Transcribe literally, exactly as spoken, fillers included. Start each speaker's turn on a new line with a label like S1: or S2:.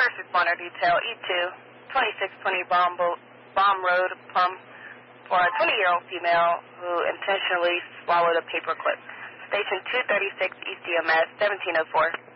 S1: First responder detail, E two, twenty-six twenty Bomb, Bomb Road, Plum, for a twenty-year-old female who intentionally swallowed a paperclip. Station two thirty-six E C M S, seventeen oh four.